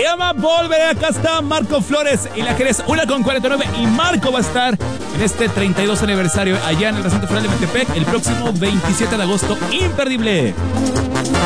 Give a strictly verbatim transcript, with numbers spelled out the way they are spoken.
Se llama Volveré. Acá está Marco Flores y la Jerez, una con cuarenta y nueve. Y Marco va a estar en este treinta y dos aniversario allá en el recinto federal de Metepec el próximo veintisiete de agosto. Imperdible.